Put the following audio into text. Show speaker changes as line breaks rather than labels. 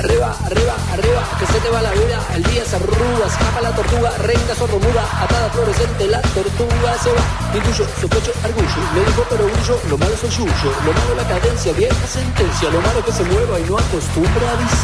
arriba, arriba, arriba, que se te va la vida, el día se arruga, escapa la tortuga, reina sordomuda, atada fluorescente, la tortuga se va, intuyo, sospecho, argullo, me dijo pero brillo, lo malo es el yuyo, lo malo la cadencia, vieja sentencia, lo malo que se mueva y no acostumbra a avisar.